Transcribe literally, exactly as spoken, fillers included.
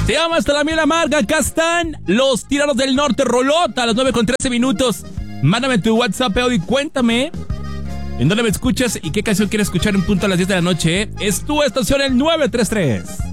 Te amo hasta la miel amarga. Acá están los Tiranos del Norte. Rolota a las nueve con trece minutos. Mándame tu WhatsApp, Eddie, y cuéntame en dónde me escuchas y qué canción quieres escuchar en punto a las diez de la noche. Es tu estación, el nueve tres tres.